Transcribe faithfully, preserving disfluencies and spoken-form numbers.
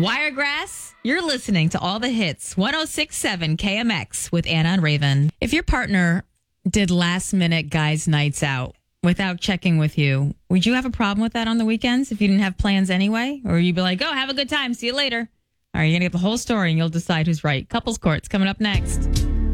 Wiregrass, you're listening to all the hits. one oh six point seven K M X with Anna and Raven. If your partner did last minute guys' nights out without checking with you, would you have a problem with that on the weekends if you didn't have plans anyway? Or you'd be like, oh, have a good time. See you later. All right, you're going to get the whole story and you'll decide who's right. Couples Court's coming up next.